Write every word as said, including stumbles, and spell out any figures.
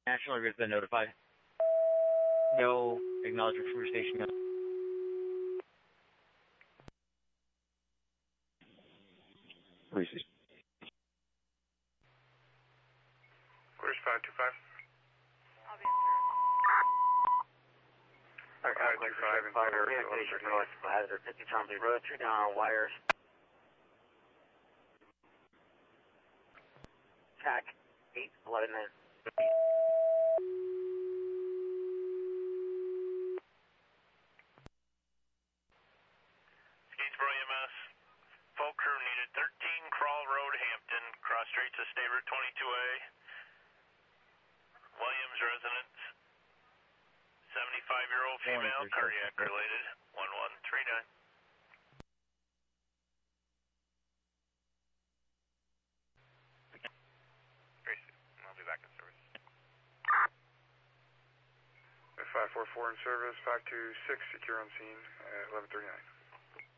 National has been notified. No acknowledgement from your station. Receive. Where's five two five? I'll be in service. five two five and Fire Reactivation for electrical hazard. fifty Trombley Road, three down on wires. T A C eight eleven nine. Skatesboro E M S. Full crew needed thirteen Crawl Road, Hampton. Cross straight to State Route twenty-two A. Williams residence. seventy-five-year-old female, cardiac related. one one three nine. I'll be back in service. five four four in service, five two six secure on scene at eleven thirty-nine.